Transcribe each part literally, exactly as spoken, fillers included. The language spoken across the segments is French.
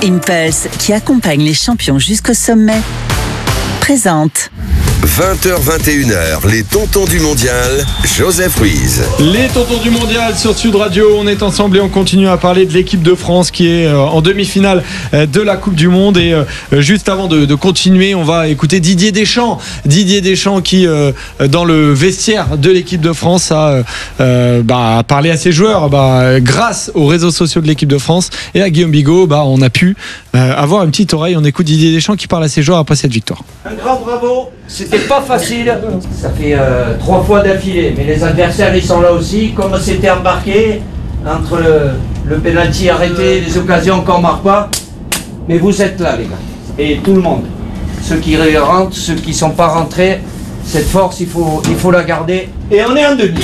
Impulse, qui accompagne les champions jusqu'au sommet, présente. vingt heures vingt et une heures, les tontons du mondial, Joseph Ruiz. Les tontons du mondial sur Sud Radio, on est ensemble et on continue à parler de l'équipe de France qui est en demi-finale de la Coupe du Monde. Et juste avant de, de continuer, on va écouter Didier Deschamps. Didier Deschamps qui, dans le vestiaire de l'équipe de France, a euh, bah, parlé à ses joueurs. Bah, grâce aux réseaux sociaux de l'équipe de France et à Guillaume Bigot, bah, on a pu euh, avoir une petite oreille. On écoute Didier Deschamps qui parle à ses joueurs après cette victoire. Un grand bravo. C'était pas facile, ça fait euh, trois fois d'affilée, mais les adversaires ils sont là aussi, comme c'était embarqué entre le, le pénalty arrêté, les occasions qu'on marque pas, mais vous êtes là les gars, et tout le monde, ceux qui rentrent, ceux qui sont pas rentrés, cette force il faut, il faut la garder, et on est en demi.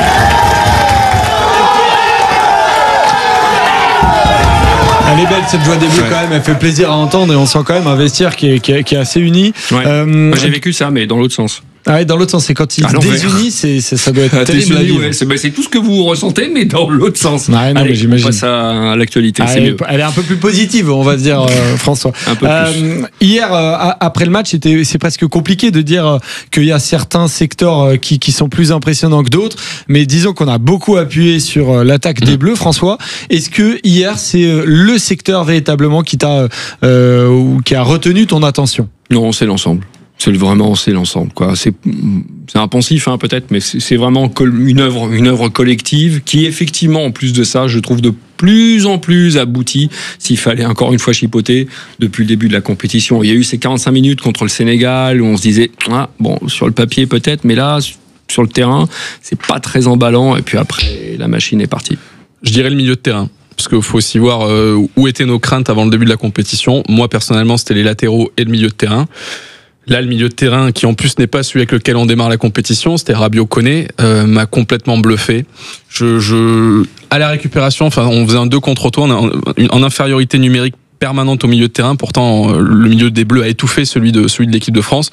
Elle est belle cette joie des Bleus ouais. quand même, elle fait plaisir à entendre et on sent quand même un vestiaire qui est, qui est, qui est assez uni. Ouais. Euh, Moi j'ai vécu ça, mais dans l'autre sens. Ah ouais, dans l'autre sens, c'est quand ils se désunissent, c'est, c'est, ça doit être ah, terrible. Désunis, ouais, c'est, bah, c'est tout ce que vous ressentez, mais dans l'autre sens. Ouais, non, Allez, mais j'imagine. On passe à, à l'actualité, ah, c'est elle, mieux. Elle est un peu plus positive, on va dire, euh, François. Un peu euh, plus. Hier, euh, après le match, c'était, c'est presque compliqué de dire euh, qu'il y a certains secteurs euh, qui, qui sont plus impressionnants que d'autres, mais disons qu'on a beaucoup appuyé sur euh, l'attaque mmh. des Bleus, François. Est-ce que hier, c'est euh, le secteur véritablement qui t'a, euh, ou qui a retenu ton attention ? Non, c'est l'ensemble. C'est vraiment c'est l'ensemble quoi. C'est c'est un pensif hein, peut-être, mais c'est, c'est vraiment une œuvre une œuvre collective qui effectivement en plus de ça, je trouve de plus en plus aboutie. S'il fallait encore une fois chipoter depuis le début de la compétition, il y a eu ces quarante-cinq minutes contre le Sénégal où on se disait ah bon sur le papier peut-être, mais là sur le terrain c'est pas très emballant et puis après la machine est partie. Je dirais le milieu de terrain. Parce qu'il faut aussi voir euh, où étaient nos craintes avant le début de la compétition. Moi personnellement c'était les latéraux et le milieu de terrain. Là, le milieu de terrain, qui en plus n'est pas celui avec lequel on démarre la compétition, c'était Rabiot Koné, euh, m'a complètement bluffé. Je, je, à la récupération, enfin, on faisait un deux contre toi, en, en infériorité numérique permanente au milieu de terrain. Pourtant, le milieu des Bleus a étouffé celui de celui de l'équipe de France.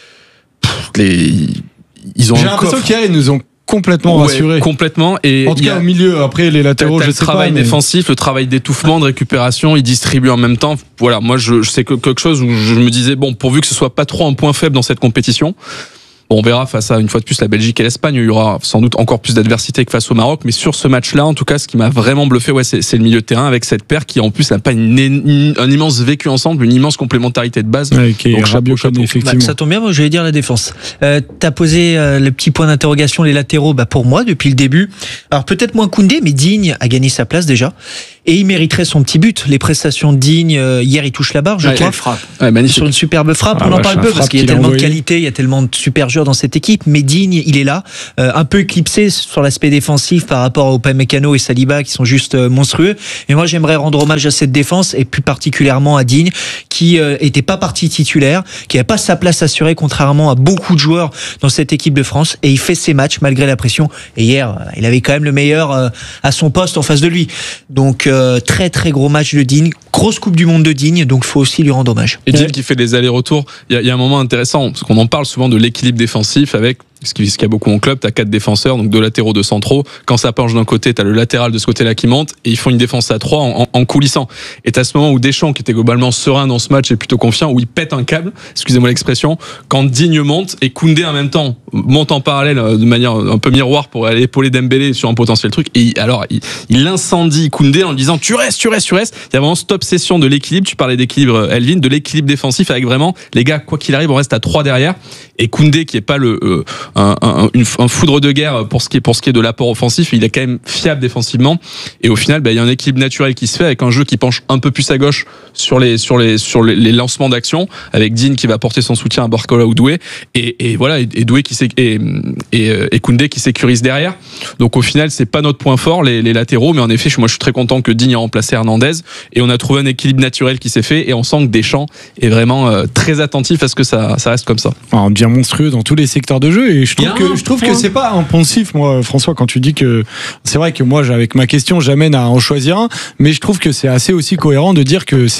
Pff, les, ils ont. J'ai l'impression qu'ils nous ont complètement ouais, rassuré. Complètement. Et en tout cas, au milieu, après les latéraux, je le sais travail pas, mais... défensif, le travail d'étouffement, de récupération, ils distribuent en même temps. Voilà, moi, je, je sais que quelque chose où je me disais, bon, pourvu que ce soit pas trop un point faible dans cette compétition. Bon, on verra face à, une fois de plus, la Belgique et l'Espagne. Il y aura sans doute encore plus d'adversité que face au Maroc. Mais sur ce match-là, en tout cas, ce qui m'a vraiment bluffé, ouais, c'est, c'est le milieu de terrain avec cette paire qui, en plus, n'a pas une, une, un immense vécu ensemble, une immense complémentarité de base. Ouais, okay, donc, Rabiot Koné, effectivement. Bah, ça tombe bien, moi, j'allais dire la défense. Euh, t'as posé euh, le petit point d'interrogation, les latéraux, bah, pour moi, depuis le début. Alors, peut-être moins Koundé, mais Digne a gagné sa place déjà. Et il mériterait son petit but. Les prestations de Digne, euh, hier, il touche la barre, je ouais, crois. Frappe. Ouais, magnifique. Sur une superbe frappe. Ah, on en parle peu parce qu'il y a tellement de qualité, il y a tellement de super joueurs dans cette équipe. Mais Digne, il est là, euh, un peu éclipsé sur l'aspect défensif par rapport au Upamecano et Saliba qui sont juste euh, monstrueux. Et moi, j'aimerais rendre hommage à cette défense et plus particulièrement à Digne qui euh, était pas parti titulaire, qui n'avait pas sa place assurée contrairement à beaucoup de joueurs dans cette équipe de France. Et il fait ses matchs malgré la pression. Et hier, il avait quand même le meilleur euh, à son poste en face de lui. Donc euh, très très gros match de Digne, grosse Coupe du Monde de Digne, donc il faut aussi lui rendre hommage. Et Digne qui fait des allers-retours, il y, y a un moment intéressant, parce qu'on en parle souvent de l'équilibre défensif avec ce qu'il y a beaucoup en club, t'as quatre défenseurs, donc deux latéraux, deux centraux. Quand ça penche d'un côté, t'as le latéral de ce côté-là qui monte, et ils font une défense à trois en, en, en coulissant. Et t'as ce moment où Deschamps, qui était globalement serein dans ce match et plutôt confiant, où il pète un câble, excusez-moi l'expression, quand Digne monte et Koundé en même temps monte en parallèle de manière un peu miroir pour aller épauler Dembélé sur un potentiel truc. Et alors, il, il incendie Koundé en lui disant tu restes, tu restes, tu restes. Il y a vraiment cette obsession de l'équilibre. Tu parlais d'équilibre, Elvin, de l'équilibre défensif avec vraiment les gars, quoi qu'il arrive, on reste à trois derrière. Et Koundé, qui est pas le euh, un, un, une, un foudre de guerre pour ce qui est pour ce qui est de l'apport offensif, il est quand même fiable défensivement. Et au final, bah, il y a un équilibre naturel qui se fait avec un jeu qui penche un peu plus à gauche sur les sur les sur les, les lancements d'action, avec Digne qui va porter son soutien à Barcola ou Doué, et, et voilà, et, et Doué qui s'est et, et, et Koundé qui sécurise derrière. Donc au final, c'est pas notre point fort les, les latéraux, mais en effet, moi je suis très content que Digne a remplacé Hernandez et on a trouvé un équilibre naturel qui s'est fait, et on sent que Deschamps est vraiment euh, très attentif à ce que ça ça reste comme ça. Alors, bien monstrueux dans tous les secteurs de jeu, et je trouve que je trouve que c'est pas un poncif, moi, François, quand tu dis que c'est vrai que moi, avec ma question, j'amène à en choisir un, mais je trouve que c'est assez aussi cohérent de dire que c'est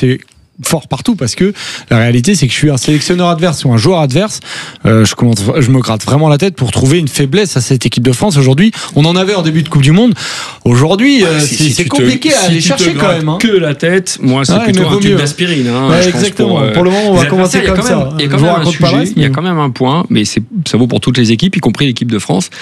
fort partout, parce que la réalité c'est que je suis un sélectionneur adverse ou un joueur adverse, euh, je, commence, je me gratte vraiment la tête pour trouver une faiblesse à cette équipe de France. Aujourd'hui, on en avait en début de Coupe du Monde. Aujourd'hui, euh, si, c'est, si c'est compliqué te, à aller si chercher quand même. Hein. Que la tête, moi c'est ouais, plutôt un tube d'aspirine. Hein, ouais, exactement. Pour, euh, pour le moment, on va commencer comme ça. Il y a quand même un sujet, il y a quand même un point, mais c'est, ça vaut pour toutes les équipes, y compris l'équipe de France.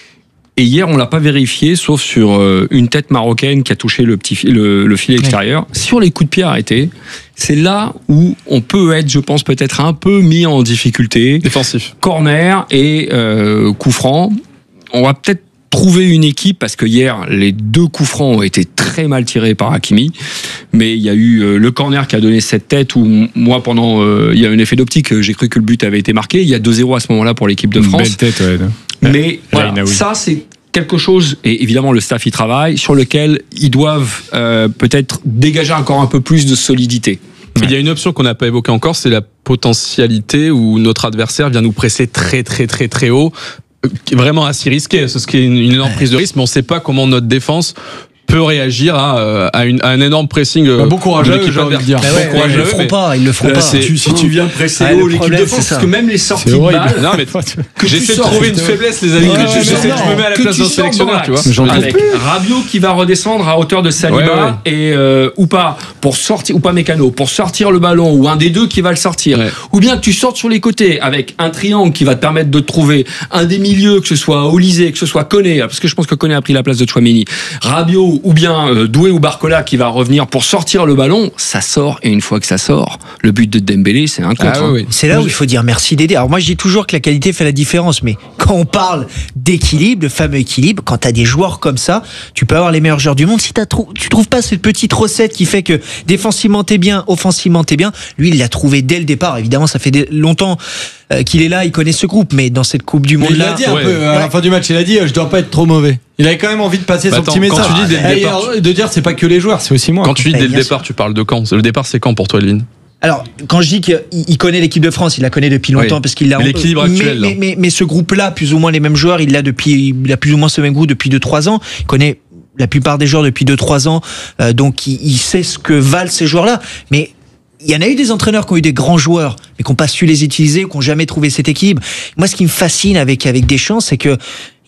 Et hier, on l'a pas vérifié, sauf sur euh, une tête marocaine qui a touché le petit le, le filet extérieur. Ouais. Sur les coups de pied arrêtés, c'est là où on peut être, je pense, peut-être un peu mis en difficulté. Défensif. Corner et euh, coup franc. On va peut-être trouver une équipe, parce que hier, les deux coups francs ont été très mal tirés par Hakimi. Mais il y a eu euh, le corner qui a donné cette tête où moi, pendant, euh, il y a un effet d'optique, j'ai cru que le but avait été marqué. Il y a deux zéro à ce moment-là pour l'équipe de France. Une belle tête, ouais. Mais voilà, ça, c'est quelque chose, et évidemment le staff y travaille, sur lequel ils doivent euh, peut-être dégager encore un peu plus de solidité. Il y a une option qu'on n'a pas évoquée encore, c'est la potentialité où notre adversaire vient nous presser très très très très haut, vraiment assez risqué, ce qui est une énorme prise de risque, mais on ne sait pas comment notre défense peut réagir à, à, une, à un énorme pressing. Bah, bon courage à eux, j'ai envie de dire. Bah ouais, bon ouais, ils le feront pas, ils le feront là, pas. Tu, si tu viens presser ah, haut l'équipe de France, parce que même les sorties de balles, non mais que j'essaie de trouver une faiblesse, les amis, que j'essaie de me mets à la place d'un sélectionneur, tu vois. Avec Rabiot qui va redescendre à hauteur de Saliba ouais, ouais. et euh, ou pas pour sortir ou pas Mécano pour sortir le ballon, ou un des deux qui va le sortir, ouais. ou bien que tu sortes sur les côtés avec un triangle qui va te permettre de trouver un des milieux, que ce soit Olysée, que ce soit Koné, parce que je pense que Koné a pris la place de Tchouaméni, Rabiot ou bien euh, Doué ou Barcola qui va revenir pour sortir le ballon, ça sort, et une fois que ça sort, le but de Dembélé, c'est un contre. Ah, oui, oui. C'est là où il faut dire merci d'aider. Alors moi je dis toujours que la qualité fait la différence, mais quand on parle d'équilibre, de fameux équilibre, quand tu as des joueurs comme ça, tu peux avoir les meilleurs joueurs du monde. Si t'as trou- tu trouves pas cette petite recette qui fait que défensivement t'es bien, offensivement t'es bien, lui il l'a trouvé dès le départ. Évidemment ça fait longtemps euh, qu'il est là, il connaît ce groupe, mais dans cette Coupe du Monde là, il l'a dit un ouais. peu à la fin du match, il a dit je dois pas être trop mauvais. Il avait quand même envie de passer bah son attends, petit message. Quand tu dis dès le départ, et de dire c'est pas que les joueurs, c'est aussi moi. Quand tu dis dès le départ, tu parles de quand ? Le départ c'est quand pour toi, Elvin ? Alors, quand je dis qu'il connaît l'équipe de France, il la connaît depuis longtemps, oui. parce qu'il l'a. Mais l'équilibre actuel. Mais, mais, mais, mais ce groupe-là, plus ou moins les mêmes joueurs, il l'a depuis, il a plus ou moins ce même groupe depuis deux trois ans. Il connaît la plupart des joueurs depuis deux trois ans, euh, donc il, il sait ce que valent ces joueurs-là. Mais il y en a eu des entraîneurs qui ont eu des grands joueurs, mais qui n'ont pas su les utiliser, qui n'ont jamais trouvé cet équilibre. Moi, ce qui me fascine avec avec Deschamps, c'est que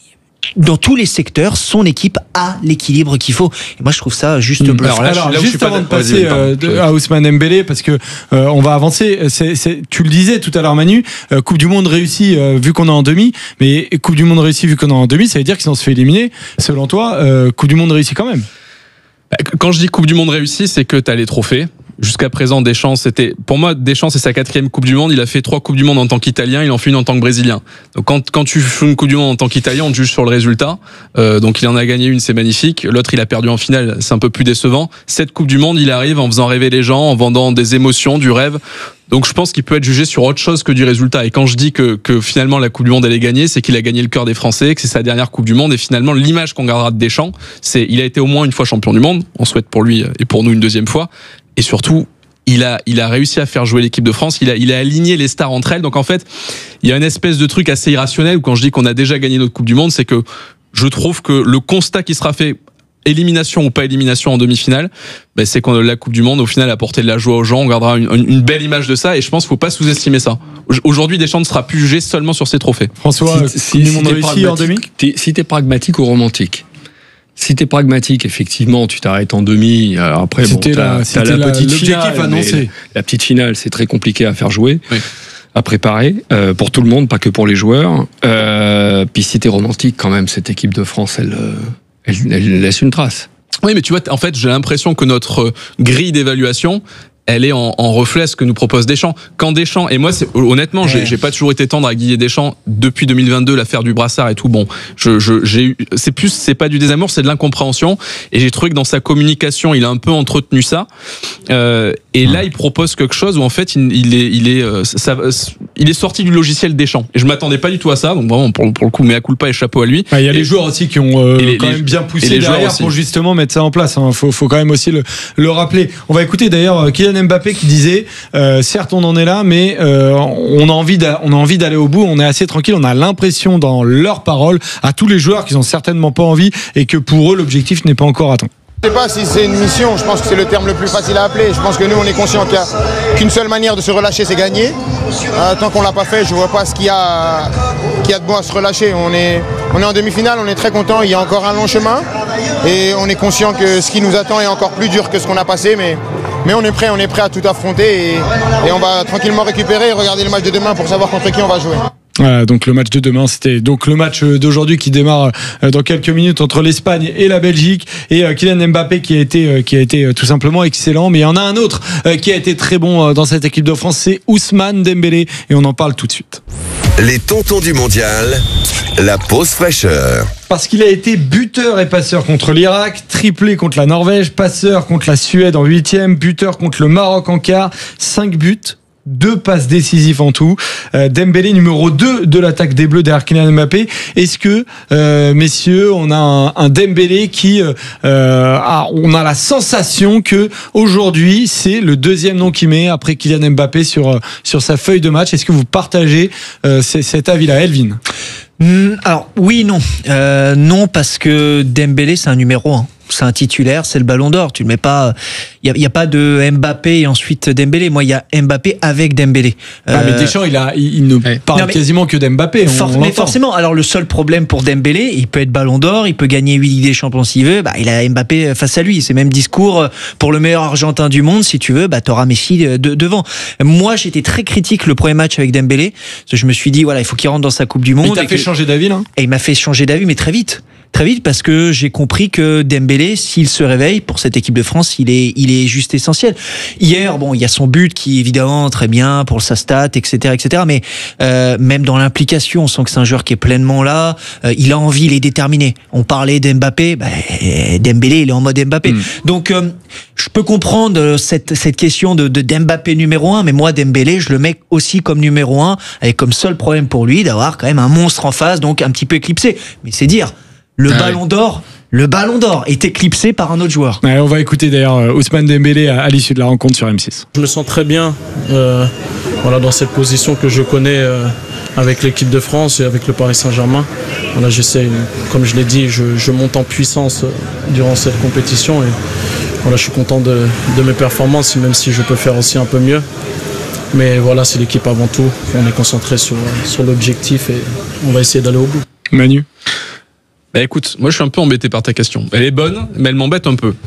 dans tous les secteurs, son équipe a l'équilibre qu'il faut. Et moi, je trouve ça juste mmh. bluffant. Alors, là, Alors là juste avant de passer euh, de, à Ousmane Dembélé, parce que euh, on va avancer. C'est, c'est, tu le disais tout à l'heure, Manu. Euh, Coupe du Monde réussie euh, vu qu'on est en demi, mais Coupe du Monde réussie vu qu'on est en demi, ça veut dire qu'ils ont se fait éliminer. Selon toi, euh, Coupe du Monde réussie quand même. Quand je dis Coupe du Monde réussie, c'est que t'as les trophées. Jusqu'à présent, Deschamps, c'était, pour moi, Deschamps, c'est sa quatrième Coupe du Monde. Il a fait trois Coupes du Monde en tant qu'Italien, il en fait une en tant que Brésilien. Donc, quand, quand tu fais une Coupe du Monde en tant qu'Italien, on te juge sur le résultat. Euh, donc, il en a gagné une, c'est magnifique. L'autre, il a perdu en finale, c'est un peu plus décevant. Cette Coupe du Monde, il arrive en faisant rêver les gens, en vendant des émotions, du rêve. Donc, je pense qu'il peut être jugé sur autre chose que du résultat. Et quand je dis que, que finalement, la Coupe du Monde, elle est gagnée, c'est qu'il a gagné le cœur des Français, que c'est sa dernière Coupe du Monde. Et finalement, l'image qu'on gardera de Deschamps, c'est, il a été au moins une fois champion du monde. On souhaite pour lui et pour nous une deuxième fois. Et surtout, Il a, il a réussi à faire jouer l'équipe de France. Il a, il a aligné les stars entre elles. Donc en fait, il y a une espèce de truc assez irrationnel où quand je dis qu'on a déjà gagné notre Coupe du Monde, c'est que je trouve que le constat qui sera fait, élimination ou pas élimination en demi-finale, ben c'est qu'on la Coupe du Monde au final a apporté de la joie aux gens. On gardera une, une belle image de ça et je pense qu'il faut pas sous-estimer ça. Aujourd'hui, Deschamps ne sera plus jugé seulement sur ses trophées. François, si, si, si, si réussi en demi, t'es, si t'es pragmatique ou romantique. Si t'es pragmatique, effectivement, tu t'arrêtes en demi. Alors après, c'était bon, t'as, la, t'as la, la petite finale. Annoncé. La petite finale, c'est très compliqué à faire jouer, oui. à préparer euh, pour tout le monde, pas que pour les joueurs. Euh, puis si t'es romantique, quand même, cette équipe de France, elle, elle, elle laisse une trace. Oui, mais tu vois, en fait, j'ai l'impression que notre grille d'évaluation, elle est en, en reflet ce que nous propose Deschamps. Quand Deschamps, et moi, c'est, honnêtement, ouais. j'ai, j'ai pas toujours été tendre à Guy et Deschamps depuis deux mille vingt-deux, l'affaire du brassard et tout. Bon, je, je, j'ai eu, c'est plus, c'est pas du désamour, c'est de l'incompréhension. Et j'ai trouvé que dans sa communication, il a un peu entretenu ça. Euh, et ouais. là, il propose quelque chose où en fait, il, il est, il est, euh, ça, il est sorti du logiciel Deschamps. Et je m'attendais pas du tout à ça. Donc vraiment, pour, pour le coup, mea culpa et chapeau à lui. Il y a et, les joueurs aussi qui ont euh, les, quand les, même bien poussé derrière pour justement mettre ça en place. Hein. Faut, faut quand même aussi le, le rappeler. On va écouter d'ailleurs Kylian Mbappé qui disait euh, certes on en est là mais euh, on a envie on a envie d'aller au bout, on est assez tranquille, on a l'impression dans leurs paroles à tous les joueurs qu'ils ont certainement pas envie et que pour eux l'objectif n'est pas encore atteint. Je ne sais pas si c'est une mission, je pense que c'est le terme le plus facile à appeler. Je pense que nous, on est conscient qu'il n'y a qu'une seule manière de se relâcher, c'est gagner. Euh, tant qu'on ne l'a pas fait, je ne vois pas ce qu'il y a, qu'il y a de bon à se relâcher. On est, on est en demi-finale, on est très content, il y a encore un long chemin. Et on est conscient que ce qui nous attend est encore plus dur que ce qu'on a passé. Mais, mais on est prêt, on est prêt à tout affronter. Et, et on va tranquillement récupérer et regarder le match de demain pour savoir contre qui on va jouer. Voilà, donc le match de demain, c'était donc le match d'aujourd'hui qui démarre dans quelques minutes entre l'Espagne et la Belgique, et Kylian Mbappé qui a été qui a été tout simplement excellent. Mais il y en a un autre qui a été très bon dans cette équipe de France, c'est Ousmane Dembélé, et on en parle tout de suite. Les tontons du mondial, la pause fraîcheur. Parce qu'il a été buteur et passeur contre l'Irak, triplé contre la Norvège, passeur contre la Suède en huitième, buteur contre le Maroc en quart, cinq buts. Deux passes décisives en tout. Euh, Dembélé numéro deux de l'attaque des Bleus derrière Kylian Mbappé. Est-ce que, euh, messieurs, on a un, un Dembélé qui, euh, a, on a la sensation que aujourd'hui c'est le deuxième nom qu'il met après Kylian Mbappé sur sur sa feuille de match. Est-ce que vous partagez euh, cet avis-là, Elvin? Mmh, alors oui, non, euh, non parce que Dembélé c'est un numéro un. C'est un titulaire, c'est le Ballon d'Or. Tu le mets pas. Il y, y a pas de Mbappé et ensuite Dembélé. Moi, il y a Mbappé avec Dembélé. Ah, mais Deschamps, il a, il, il ne ouais. parle non, quasiment que d'Mbappé. For, on mais forcément. Alors le seul problème pour Dembélé, il peut être Ballon d'Or, il peut gagner huit Ligues des Champions s'il veut. Bah, il a Mbappé face à lui. C'est même discours pour le meilleur Argentin du monde. Si tu veux, bah t'auras Messi de, devant. Moi, j'étais très critique le premier match avec Dembélé. Je me suis dit voilà, il faut qu'il rentre dans sa Coupe du Monde. Il t'a fait que... changer d'avis là. Et il m'a fait changer d'avis, mais très vite. Très vite parce que j'ai compris que Dembélé, s'il se réveille pour cette équipe de France, il est, il est juste essentiel. Hier, bon, il y a son but qui est évidemment très bien pour sa stat, et cetera, et cetera. Mais euh, même dans l'implication, on sent que c'est un joueur qui est pleinement là. Euh, il a envie, il est déterminé. On parlait d'Mbappé, bah, Dembélé, il est en mode Mbappé. Mmh. Donc, euh, je peux comprendre cette cette question de, de Dembapé numéro un, mais moi Dembélé, je le mets aussi comme numéro un, avec comme seul problème pour lui d'avoir quand même un monstre en face, donc un petit peu éclipsé. Mais c'est dire. Le ah ballon oui. d'or, le ballon d'or est éclipsé par un autre joueur. Ouais, on va écouter d'ailleurs Ousmane Dembélé à, à l'issue de la rencontre sur M six. Je me sens très bien euh, voilà, dans cette position que je connais euh, avec l'équipe de France et avec le Paris Saint-Germain. Voilà, j'essaie, comme je l'ai dit, je, je monte en puissance durant cette compétition et voilà, je suis content de, de mes performances, même si je peux faire aussi un peu mieux. Mais voilà, c'est l'équipe avant tout. On est concentré sur, sur l'objectif et on va essayer d'aller au bout. Manu? Bah écoute, moi je suis un peu embêté par ta question. Elle est bonne, mais elle m'embête un peu.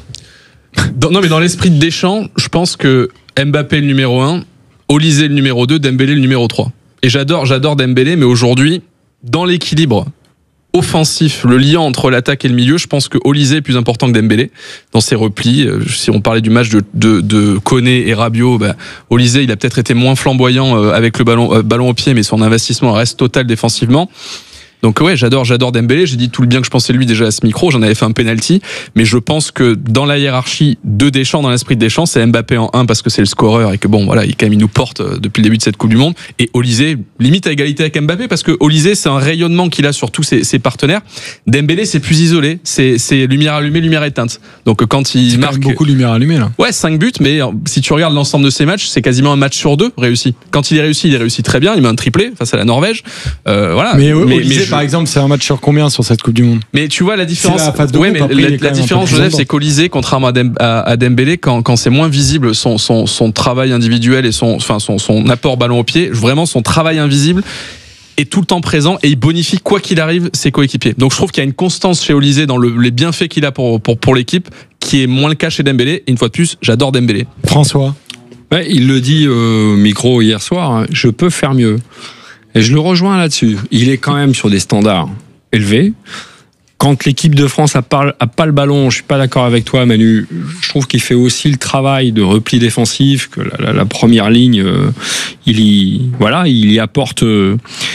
Dans, non mais dans l'esprit de Deschamps, je pense que Mbappé le numéro un, Olysée le numéro deux, Dembélé le numéro trois. Et j'adore, j'adore Dembélé, mais aujourd'hui, dans l'équilibre offensif, le lien entre l'attaque et le milieu, je pense que Olysée est plus important que Dembélé dans ses replis. Si on parlait du match de, de, de Koné et Rabiot, bah, Olysée il a peut-être été moins flamboyant avec le ballon, euh, ballon au pied, mais son investissement reste total défensivement. Donc ouais, j'adore, j'adore Dembélé. J'ai dit tout le bien que je pensais de lui déjà à ce micro. J'en avais fait un penalty, mais je pense que dans la hiérarchie de Deschamps, dans l'esprit de Deschamps, c'est Mbappé en un parce que c'est le scoreur et que bon, voilà, il quand même il nous porte depuis le début de cette Coupe du Monde. Et Olysée, limite à égalité avec Mbappé parce que Olysée, c'est un rayonnement qu'il a sur tous ses, ses partenaires. Dembélé, c'est plus isolé, c'est, c'est lumière allumée, lumière éteinte. Donc quand il c'est marque quand même beaucoup de lumière allumée là. Ouais, cinq buts, mais si tu regardes l'ensemble de ses matchs, c'est quasiment un match sur deux réussi. Quand il est réussi, il est réussi très bien. Il met un triplé face à la Norvège. Euh, voilà. Mais, mais Olysée, mais je... par exemple, c'est un match sur combien sur cette Coupe du Monde? Mais tu vois la différence. La phase de ouais, groupe, mais après, la, la différence, Joseph, c'est qu'Olysée, contrairement à, Dem, à, à Dembélé, quand, quand c'est moins visible son, son, son travail individuel et son, enfin son, son apport ballon au pied, vraiment son travail invisible est tout le temps présent et il bonifie quoi qu'il arrive ses coéquipiers. Donc je trouve qu'il y a une constance chez Olysée dans le, les bienfaits qu'il a pour, pour, pour l'équipe, qui est moins le cas chez Dembélé. Et une fois de plus, j'adore Dembélé. François. Ouais, il le dit au micro hier soir, hein, je peux faire mieux. Et je le rejoins là-dessus. Il est quand même sur des standards élevés. Quand l'équipe de France a pas, a pas le ballon, je suis pas d'accord avec toi, Manu. Je trouve qu'il fait aussi le travail de repli défensif, que la, la, la première ligne, euh, il y, voilà, il y apporte euh,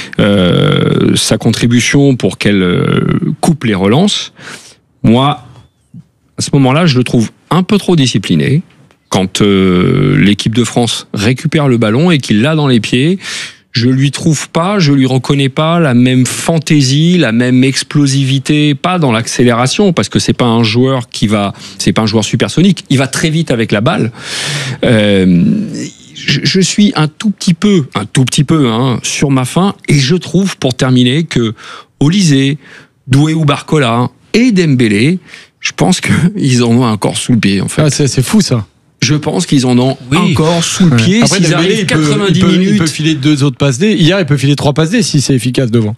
sa contribution pour qu'elle euh, coupe les relances. Moi, à ce moment-là, je le trouve un peu trop discipliné. Quand euh, l'équipe de France récupère le ballon et qu'il l'a dans les pieds, je lui trouve pas, je lui reconnais pas la même fantaisie, la même explosivité, pas dans l'accélération, parce que c'est pas un joueur qui va, c'est pas un joueur supersonique, il va très vite avec la balle. Euh, je, je suis un tout petit peu, un tout petit peu, hein, sur ma faim, et je trouve, pour terminer, que Olysée, Doué ou Barcola et Dembélé, Je pense qu'ils en ont encore sous le pied, en fait. Ah, c'est, c'est fou, ça. Je pense qu'ils en ont oui. encore sous le pied. Après, S'ils Dembélé, arrivent il peut, quatre-vingt-dix il peut, minutes. Il peut filer deux autres passes D. Hier, il peut filer trois passes D si c'est efficace devant.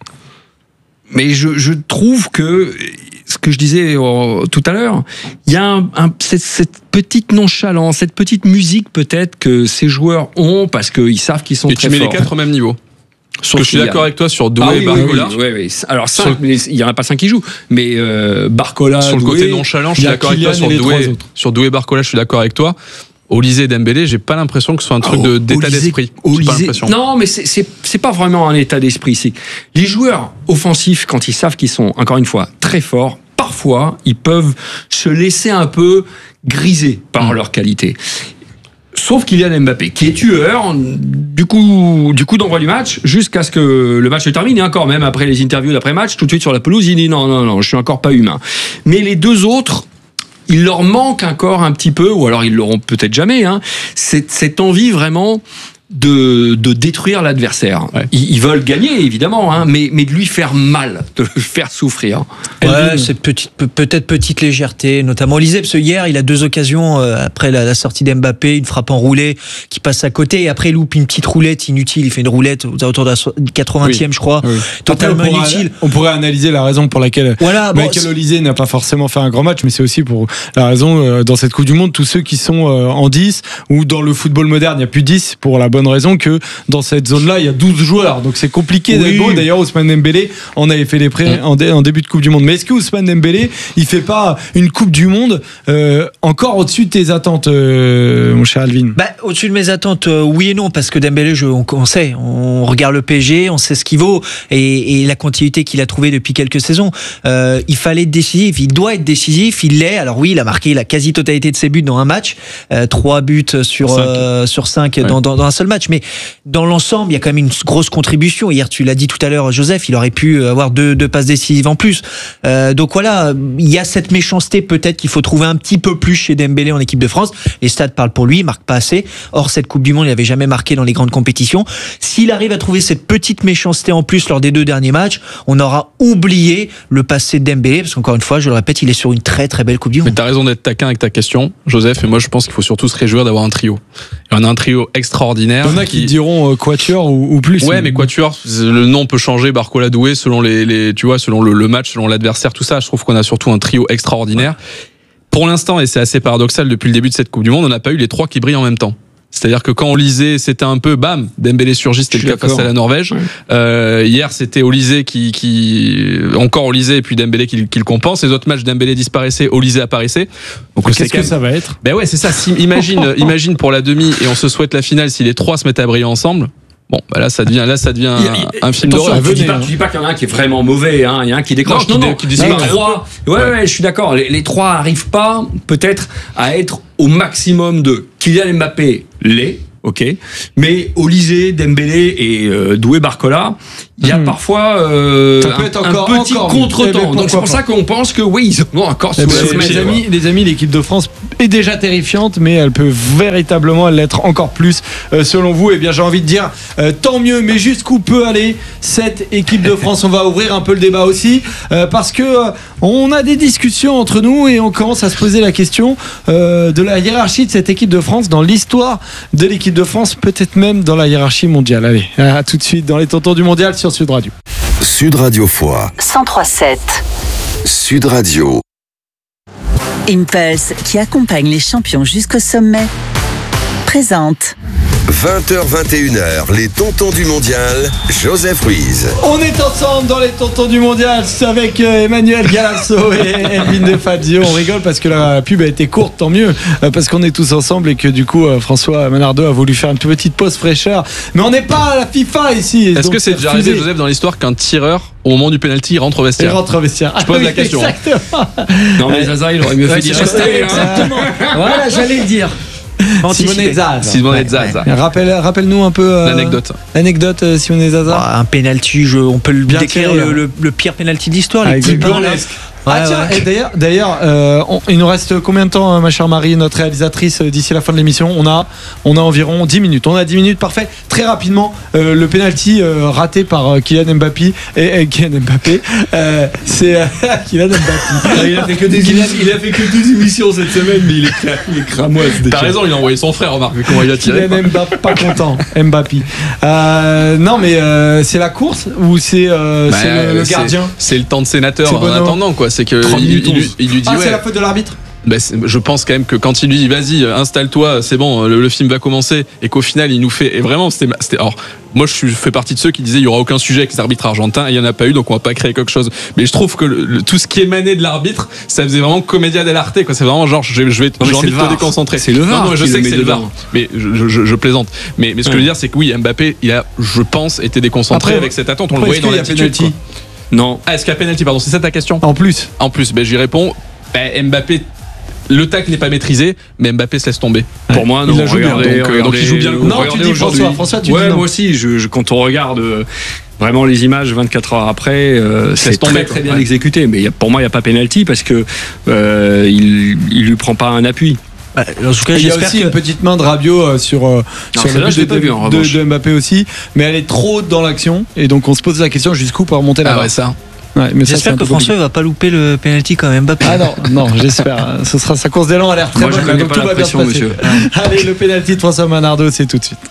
Mais je, je trouve que, ce que je disais euh, tout à l'heure, il y a un, un, cette, cette petite nonchalance, cette petite musique peut-être que ces joueurs ont parce qu'ils savent qu'ils sont et très forts. Et tu mets forts. les quatre au même niveau. Parce que je suis d'accord avec toi sur Doué ah, et oui, Barcola. Oui, oui, oui, oui. Alors, cinq, le... il n'y en a pas cinq qui jouent, mais euh, Barcola. Sur le Doué, côté nonchalant, je suis d'accord avec toi sur Doué, sur Doué et Barcola, je suis d'accord avec toi. Olysée et Dembélé, j'ai pas l'impression que ce soit un truc oh, de, d'état Olysée, d'esprit. Olysée, pas non, mais c'est, c'est, c'est pas vraiment un état d'esprit. C'est les joueurs offensifs, quand ils savent qu'ils sont, encore une fois, très forts, parfois, ils peuvent se laisser un peu griser par mmh. leur qualité. Sauf Kylian Mbappé, qui est tueur, du coup, du coup d'envoi du match, jusqu'à ce que le match se termine, et encore même après les interviews d'après-match, tout de suite sur la pelouse, il dit non, non, non, je suis encore pas humain. Mais les deux autres, il leur manque encore un petit peu, ou alors ils l'auront peut-être jamais, hein, cette, cette envie vraiment de, de détruire l'adversaire. Ouais. Ils, ils veulent gagner, évidemment, hein, mais, mais de lui faire mal, de le faire souffrir. Ouais, c'est petite, peut-être petite légèreté, notamment Olysée, parce que hier, il a deux occasions, euh, après la, la sortie d'Mbappé, une frappe enroulée qui passe à côté, et après il loupe une petite roulette inutile, il fait une roulette autour de la quatre-vingtième, oui. je crois, oui. totalement après, on pourra, inutile. On pourrait analyser la raison pour laquelle voilà, bon, Michael Olysée n'a pas forcément fait un grand match, mais c'est aussi pour la raison, euh, dans cette Coupe du Monde, tous ceux qui sont euh, en dix, ou dans le football moderne, il n'y a plus dix, pour la bonne raison que dans cette zone-là, il y a douze joueurs, donc c'est compliqué oui. d'être beau. D'ailleurs, Ousmane Dembélé en avait fait les prêts mmh. en, dé, en début de Coupe du Monde. Mais est-ce que Ousmane Dembélé, il fait pas une Coupe du Monde euh, encore au-dessus de tes attentes, euh, mon cher Alvin? Bah, au-dessus de mes attentes, euh, oui et non, parce que Dembélé, je, on, on sait, on regarde le P S G, on sait ce qu'il vaut et, et la continuité qu'il a trouvée depuis quelques saisons. Euh, il fallait être décisif, il doit être décisif, il l'est. Alors oui, il a marqué la quasi-totalité de ses buts dans un match, euh, trois buts sur cinq, euh, sur cinq ouais. dans, dans, dans un seul match. Mais dans l'ensemble, il y a quand même une grosse contribution. Hier, tu l'as dit tout à l'heure, Joseph, il aurait pu avoir deux, deux passes décisives en plus. Euh, donc voilà, il y a cette méchanceté peut-être qu'il faut trouver un petit peu plus chez Dembélé en équipe de France. Les stats parlent pour lui, il marque pas assez. Or, cette Coupe du Monde, il n'avait jamais marqué dans les grandes compétitions. S'il arrive à trouver cette petite méchanceté en plus lors des deux derniers matchs, on aura oublié le passé de Dembélé, parce qu'encore une fois, je le répète, il est sur une très très belle Coupe du Monde. Mais t'as raison d'être taquin avec ta question, Joseph, et moi je pense qu'il faut surtout se réjouir d'avoir un trio. Et on a un trio extraordinaire. Il y en a qui, qui diront euh, Quatuor ou, ou plus. Ouais, mais Quatuor, le nom peut changer, Barcola, Doué, selon les, les, tu vois, selon le, le match, selon l'adversaire, tout ça. Je trouve qu'on a surtout un trio extraordinaire. Pour l'instant, et c'est assez paradoxal depuis le début de cette Coupe du Monde, on n'a pas eu les trois qui brillent en même temps. C'est-à-dire que quand on lisait, c'était un peu bam, Dembélé surgit, c'était le cas face à la Norvège. Ouais. Euh, hier, c'était Olysée qui, qui, encore Olysée et puis Dembélé qui, qui le compense. Les autres matchs, Dembélé disparaissait, Olysée apparaissait. Donc qu'est-ce que même... ça va être? Ben ouais, c'est ça. Si, imagine, imagine pour la demi et on se souhaite la finale si les trois se mettent à briller ensemble. Bon, bah là, ça devient, là, ça devient un, un film d'horreur. Tu dis pas, tu dis pas qu'il y en a un qui est vraiment mauvais, hein. Il y a un qui décroche. Non, non, non. Qui, qui les trois, ouais, ouais, ouais, je suis d'accord. Les, les trois arrivent pas, peut-être, à être au maximum de Kylian Mbappé, les, ok. Mais Olysée, Dembélé et euh, Doué Barcola, il y a mmh. parfois euh, ça peut être un, encore, un petit encore, contretemps. Donc c'est pour ça qu'on pense que oui, ils ont encore sous la les amis, les amis, l'équipe de France est déjà terrifiante, mais elle peut véritablement l'être encore plus. Euh, selon vous, eh bien, j'ai envie de dire euh, tant mieux. Mais jusqu'où peut aller cette équipe de France? On va ouvrir un peu le débat aussi, euh, parce que euh, on a des discussions entre nous et on commence à se poser la question euh, de la hiérarchie de cette équipe de France dans l'histoire de l'équipe de France, peut-être même dans la hiérarchie mondiale. Allez, à tout de suite dans les Tontons du Mondial sur Sud Radio. Sud Radio Foix cent trois sept. Sud Radio. Impulse, qui accompagne les champions jusqu'au sommet, présente vingt heures vingt et une heures, les Tontons du Mondial, Joseph Ruiz. On est ensemble dans les Tontons du Mondial avec Emmanuel Galasso et Elvin De Fazio. On rigole parce que la pub a été courte, tant mieux, parce qu'on est tous ensemble et que du coup François Manardo a voulu faire une petite pause fraîcheur. Mais on n'est pas à la FIFA ici. Est-ce que c'est déjà arrivé, Joseph, dans l'histoire qu'un tireur, au moment du penalty, il rentre au vestiaire? Il rentre au vestiaire. Je pose ah, oui, la question. Exactement. Non mais Zaza, il aurait mieux fait d'y rester. Exactement. Voilà, j'allais le dire. Simone Zaza. Simone Zaza. Ouais, ouais. Rappelle, rappelle-nous un peu euh, l'anecdote. L'anecdote euh, Simone Zaza. Ah, un penalty, je, on peut le bien décrire le, le, le pire penalty de l'histoire. Ah, les petits blancs, là, Ah tiens, ouais. et d'ailleurs, d'ailleurs euh, on- il nous reste combien de temps, ma chère Marie, notre réalisatrice, euh, d'ici la fin de l'émission? On a, on a environ dix minutes. On a dix minutes, parfait. Très rapidement, euh, le penalty euh, raté par euh, Kylian Mbappé et, et Kylian Mbappé, euh, c'est euh, Kylian Mbappé. Il a fait que des il a, il a fait que deux émissions cette semaine, mais il est, cra- il est cramoise. T'as raison, il a envoyé son frère, remarque comment il a tiré. Kylian Mbappé, pas content. Mbappé. Euh, non, mais euh, c'est la course ou c'est euh, Bah, c'est le, le c'est- gardien? C'est le temps de sénateur C'est en Bono. attendant, quoi. C'est que trente il, minutes il lui- onze. il lui dit Ah, ouais. c'est la faute de l'arbitre? Bah, c'est- je pense quand même que quand il lui dit vas-y installe-toi, c'est bon, le, le film va commencer, et qu'au final il nous fait, et vraiment c'était, c'était alors moi je suis, fais partie de ceux qui disaient il y aura aucun sujet avec les arbitres argentins, et il y en a pas eu, donc on va pas créer quelque chose. Mais je trouve que le, le- tout ce qui émanait de l'arbitre, ça faisait vraiment comédia dell'arte, quoi. C'est vraiment genre je, je vais mais j'ai c'est envie le de te V A R. déconcentrer. C'est le V A R Non, non, je qui sais le que met c'est le V A R, dedans. mais je, je, je plaisante. Mais, mais ce que je veux dire c'est que oui, Mbappé il a, je pense, été déconcentré Après, avec cette attente. On le après, voyait dans est-ce qu'il y a l'attitude. penalty? quoi. Non. Ah, est-ce qu'il y a penalty, pardon, c'est ça ta question? En plus. En plus, ben, j'y réponds. Ben, Mbappé, le tacle n'est pas maîtrisé, mais Mbappé se laisse tomber. Pour moi, non. Il la joue bien, Regardez, donc, euh, donc il joue bien le coup. Non, tu regardez dis aujourd'hui. François, François, tu ouais, dis non. moi aussi. Je, je- quand on regarde euh, vraiment les images vingt-quatre heures après, euh, c'est laisse tomber, très quoi. très bien Ouais. exécuté. Mais y a- pour moi, il n'y a pas pénalty parce que euh, il, il lui prend pas un appui. Bah, en tout cas, Il y a j'espère aussi que une petite main de Rabiot euh, sur, euh, Non, sur celle-là, le je l'ai but pas de, vu, en de- revanche. de Mbappé aussi, mais elle est trop haute dans l'action et donc on se pose la question jusqu'où peut remonter la Ah barre. ouais, ça. Ouais, mais ça, c'est j'espère un que peu François compliqué. va pas louper le penalty quand même Mbappé. Ah non, non, j'espère. Ce sera sa course d'élan a l'air très Moi, je bonne, connais donc pas tout la va bien se pression, passer. monsieur. Allez, le penalty de François Manardo, c'est tout de suite.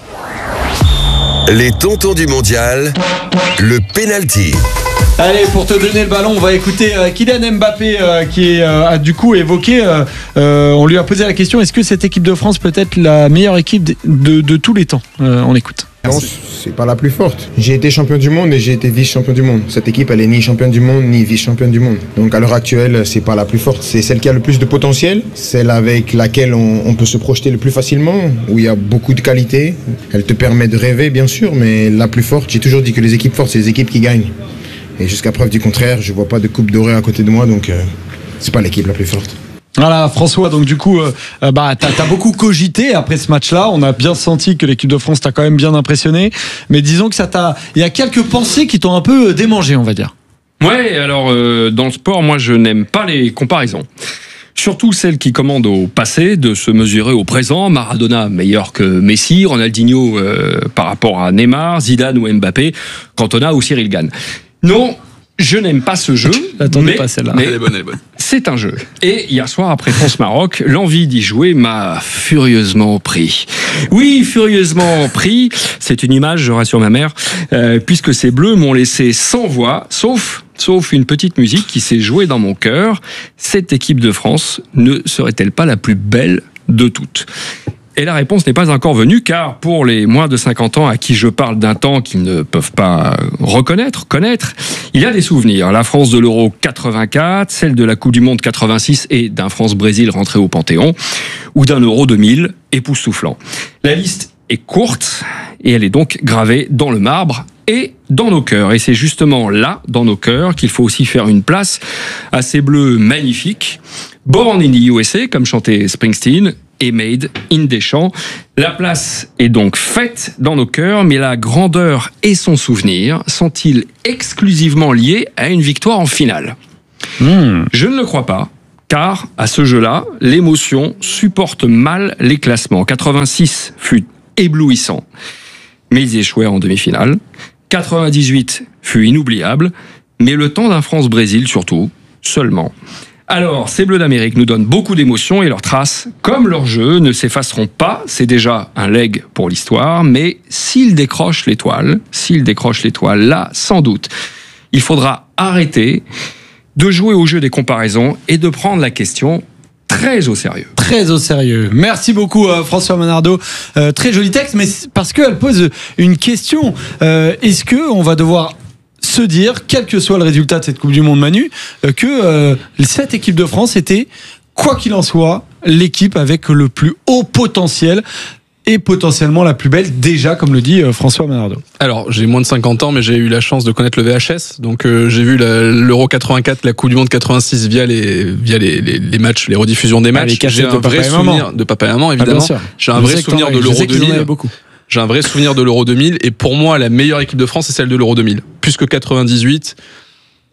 Les tontons du mondial, le penalty. Allez, pour te donner le ballon, on va écouter euh, Kylian Mbappé euh, qui est, euh, a du coup évoqué, euh, euh, on lui a posé la question, est-ce que cette équipe de France peut être la meilleure équipe de, de, de tous les temps? euh, On écoute. Non, c'est pas la plus forte. J'ai été champion du monde et j'ai été vice-champion du monde. Cette équipe, elle est ni championne du monde ni vice-championne du monde. Donc à l'heure actuelle, c'est pas la plus forte. C'est celle qui a le plus de potentiel, celle avec laquelle on, on peut se projeter le plus facilement, où il y a beaucoup de qualité. Elle te permet de rêver, bien sûr, mais la plus forte, j'ai toujours dit que les équipes fortes, c'est les équipes qui gagnent. Et jusqu'à preuve du contraire, je vois pas de coupe dorée à côté de moi, donc euh, c'est pas l'équipe la plus forte. Voilà, François, donc du coup, euh, euh, bah, t'as, t'as beaucoup cogité après ce match-là. On a bien senti que l'équipe de France t'a quand même bien impressionné. Mais disons que ça t'a. Il y a quelques pensées qui t'ont un peu euh, démangé, on va dire. Ouais, alors euh, dans le sport, moi je n'aime pas les comparaisons. Surtout celles qui commandent au passé, de se mesurer au présent. Maradona meilleur que Messi, Ronaldinho euh, par rapport à Neymar, Zidane ou Mbappé, Cantona ou Cyril Gane. Non, je n'aime pas ce jeu. J'attendais mais, pas celle-là. mais Elle est bonne, elle est bonne. c'est un jeu. Et hier soir, après France-Maroc, l'envie d'y jouer m'a furieusement pris. Oui, furieusement pris. C'est une image, je rassure ma mère, euh, puisque ces Bleus m'ont laissé sans voix, sauf, sauf une petite musique qui s'est jouée dans mon cœur. Cette équipe de France ne serait-elle pas la plus belle de toutes ? Et la réponse n'est pas encore venue, car pour les moins de cinquante ans à qui je parle d'un temps qu'ils ne peuvent pas reconnaître, connaître, il y a des souvenirs. La France de l'Euro quatre-vingt-quatre, celle de la Coupe du Monde quatre-vingt-six et d'un France-Brésil rentré au Panthéon, ou d'un Euro deux mille époustouflant. La liste est courte, et elle est donc gravée dans le marbre et dans nos cœurs. Et c'est justement là, dans nos cœurs, qu'il faut aussi faire une place à ces Bleus magnifiques, Born in the U S A, comme chantait Springsteen, et Made in Deschamps. La place est donc faite dans nos cœurs, mais la grandeur et son souvenir sont-ils exclusivement liés à une victoire en finale ? Mmh. Je ne le crois pas, car à ce jeu-là, l'émotion supporte mal les classements. quatre-vingt-six fut éblouissant, mais ils échouèrent en demi-finale. quatre-vingt-dix-huit fut inoubliable, mais le temps d'un France-Brésil surtout, seulement. Alors, ces Bleus d'Amérique nous donnent beaucoup d'émotions et leurs traces, comme leur jeu, ne s'effaceront pas. C'est déjà un leg pour l'histoire, mais s'ils décrochent l'étoile, s'ils décrochent l'étoile, là, sans doute, il faudra arrêter de jouer au jeu des comparaisons et de prendre la question très au sérieux. Très au sérieux. Merci beaucoup euh, François Manardo. Euh, très joli texte, mais c'est parce qu'elle pose une question. Euh, est-ce que on va devoir se dire, quel que soit le résultat de cette Coupe du Monde, Manu, euh, que euh, cette équipe de France était, quoi qu'il en soit, l'équipe avec le plus haut potentiel et potentiellement la plus belle, déjà, comme le dit euh, François Manardo. Alors, j'ai moins de cinquante ans, mais j'ai eu la chance de connaître le V H S. Donc, euh, j'ai vu la, l'Euro quatre-vingt-quatre, la Coupe du Monde quatre-vingt-six via les via les, les, les matchs, les rediffusions des matchs. Ah, j'ai un vrai souvenir de papa et maman, évidemment. Ah, j'ai un vrai souvenir de l'Euro deux mille. Beaucoup. J'ai un vrai souvenir de l'Euro deux mille. Et pour moi, la meilleure équipe de France, c'est celle de l'Euro deux mille. Plus que quatre-vingt-dix-huit.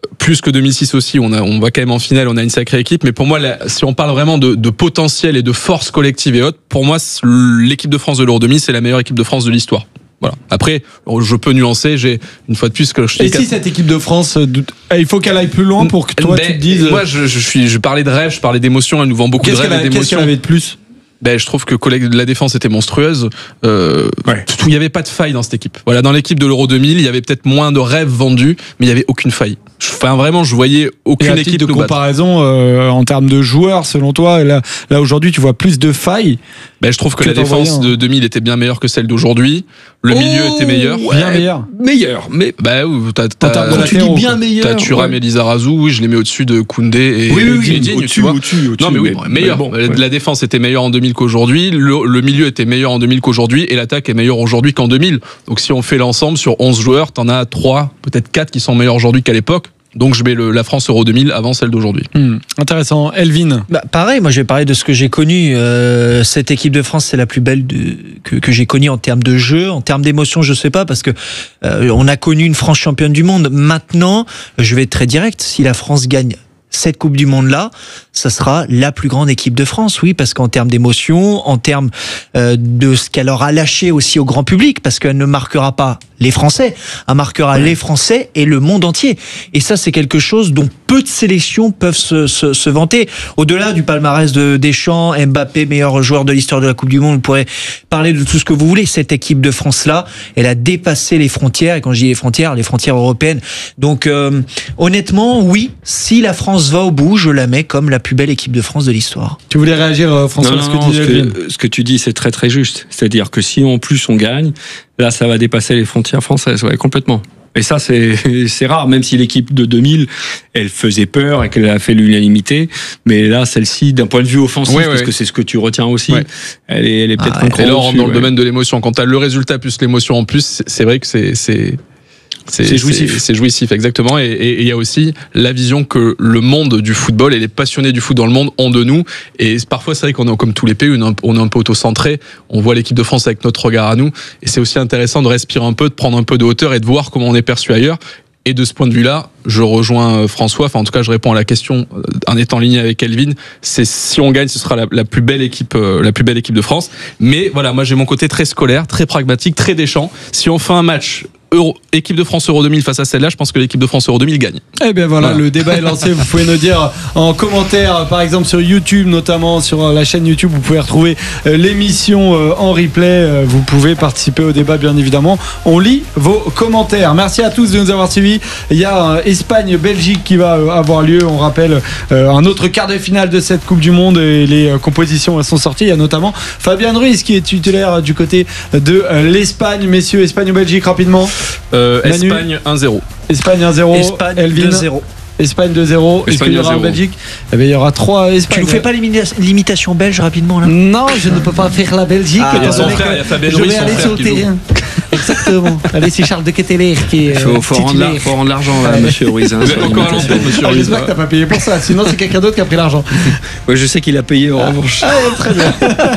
plus que deux mille six aussi, on, a, on va quand même en finale, on a une sacrée équipe, mais pour moi, là, si on parle vraiment de, de potentiel et de force collective et autres, pour moi, l'équipe de France de l'Euro deux mille, c'est la meilleure équipe de France de l'histoire. Voilà. Après, je peux nuancer, j'ai une fois de plus que je Et si cette équipe de France, il faut qu'elle aille plus loin pour que toi ben, tu te dises. Moi, je, je, suis, je parlais de rêve, je parlais d'émotion, elle nous vend beaucoup de rêves et d'émotions. Qu'est-ce qu'elle avait de plus? Ben, je trouve que la défense était monstrueuse. Euh, ouais. Il n'y avait pas de faille dans cette équipe. Voilà, dans l'équipe de l'Euro deux mille, il y avait peut-être moins de rêves vendus, mais il n'y avait aucune faille. Enfin, vraiment, je voyais aucune équipe de comparaison euh, en termes de joueurs, selon toi. Là, là aujourd'hui, tu vois plus de failles. Ben, je trouve que, que la défense de deux mille était bien meilleure que celle d'aujourd'hui. Le oh, milieu était meilleur. Ouais, bien meilleur. Meilleur. Mais bah, t'as, t'as, quand tu dis bien meilleur. T'as Thuram ouais. et Lizarazu, oui, je les mets au-dessus de Koundé et oui, oui, oui, Digne, au-dessus, tu vois. Au-dessus, au-dessus, non, mais oui, mais, meilleur. Mais bon, ouais. ouais. La défense était meilleure en deux mille qu'aujourd'hui. Le, le milieu était meilleur en deux mille qu'aujourd'hui. Et l'attaque est meilleure aujourd'hui qu'en deux mille. Donc, si on fait l'ensemble sur onze joueurs, t'en as trois, peut-être quatre qui sont meilleurs aujourd'hui qu'à l'époque. Donc je mets le, la France Euro deux mille avant celle d'aujourd'hui. Mmh, intéressant. Elvin. Bah, pareil, moi je vais parler de ce que j'ai connu. Euh, cette équipe de France, c'est la plus belle de, que, que j'ai connue en termes de jeu, en termes d'émotion, je sais pas, parce que euh, on a connu une France championne du monde. Maintenant, je vais être très direct. Si la France gagne cette Coupe du Monde-là, ça sera la plus grande équipe de France, oui, parce qu'en termes d'émotion, en termes euh, de ce qu'elle aura lâché aussi au grand public, parce qu'elle ne marquera pas les Français, elle marquera les Français et le monde entier. Et ça, c'est quelque chose dont peu de sélections peuvent se, se, se vanter. Au-delà du palmarès de Deschamps, Mbappé, meilleur joueur de l'histoire de la Coupe du Monde, vous pourrez parler de tout ce que vous voulez. Cette équipe de France-là, elle a dépassé les frontières, et quand je dis les frontières, les frontières européennes. Donc, euh, honnêtement, oui, si la France va au bout, je la mets comme la plus belle équipe de France de l'histoire. Tu voulais réagir, François? Non, non, non, ce, que, ce que tu dis, c'est très très juste. C'est-à-dire que si en plus on gagne, là, ça va dépasser les frontières françaises, ouais, complètement. Et ça, c'est, c'est rare, même si l'équipe de deux mille, elle faisait peur et qu'elle a fait l'unanimité. Mais là, celle-ci, d'un point de vue offensif, oui, parce oui. que c'est ce que tu retiens aussi, oui. elle est, elle est peut-être ah, un cran. Et là, on rentre dans ouais. le domaine de l'émotion. Quand t'as le résultat plus l'émotion en plus, c'est vrai que c'est, c'est, C'est, c'est jouissif. C'est, c'est jouissif, exactement. Et il y a aussi la vision que le monde du football et les passionnés du foot dans le monde ont de nous. Et parfois, c'est vrai qu'on est comme tous les pays, on est un peu auto-centré. On voit l'équipe de France avec notre regard à nous. Et c'est aussi intéressant de respirer un peu, de prendre un peu de hauteur et de voir comment on est perçu ailleurs. Et de ce point de vue-là, je rejoins François. Enfin, en tout cas, je réponds à la question en étant en ligne avec Elvin. C'est si on gagne, ce sera la, la plus belle équipe, euh, la plus belle équipe de France. Mais voilà, moi j'ai mon côté très scolaire, très pragmatique, très Deschamps. Si on fait un match Euro, équipe de France Euro deux mille face à celle-là, je pense que l'équipe de France Euro deux mille gagne. Eh bien voilà, voilà, le débat est lancé. Vous pouvez nous dire en commentaire, par exemple sur YouTube, notamment sur la chaîne YouTube, vous pouvez retrouver l'émission en replay. Vous pouvez participer au débat, bien évidemment. On lit vos commentaires. Merci à tous de nous avoir suivis. Il y a Espagne-Belgique qui va avoir lieu. On rappelle un autre quart de finale de cette Coupe du Monde et les compositions sont sorties. Il y a notamment Fabien Ruiz qui est titulaire du côté de l'Espagne. Messieurs, Espagne ou Belgique, rapidement. Euh, Espagne un zéro. Espagne un zéro. Espagne Elvin. deux zéro. Espagne deux zéro. Est-ce qu'il y aura en Belgique? Eh bien, il y aura trois Espagnes. Tu nous fais pas l'imitation belge rapidement là? Non, je ne peux pas faire la Belgique. Ah, il y a son frère, il y a Fabien Ruiz, son frère qui joue. Exactement. Allez, c'est Charles de Ketteler qui est. Il faut, faut, rendre, la, faut rendre l'argent là, monsieur Ruiz. Hein, vous êtes encore à l'antenne, monsieur Ruiz. J'espère que t'as pas payé pour ça. Sinon, c'est quelqu'un d'autre qui a pris l'argent. Oui, je sais qu'il a payé en ah. revanche. Allez, très bien.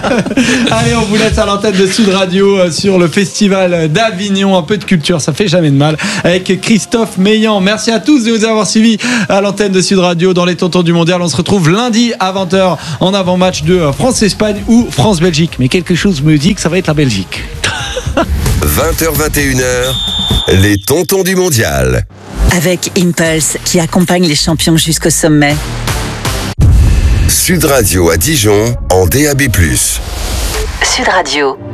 Allez, on vous laisse à l'antenne de Sud Radio sur le festival d'Avignon. Un peu de culture, ça fait jamais de mal. Avec Christophe Meillan. Merci à tous de nous avoir suivis à l'antenne de Sud Radio dans les Tontons du Mondial. On se retrouve lundi à vingt heures en avant-match de France-Espagne ou France-Belgique. Mais quelque chose me dit que ça va être la Belgique. vingt heures vingt et une heures, les Tontons du Mondial. Avec Impulse qui accompagne les champions jusqu'au sommet. Sud Radio à Dijon en D A B plus. Sud Radio.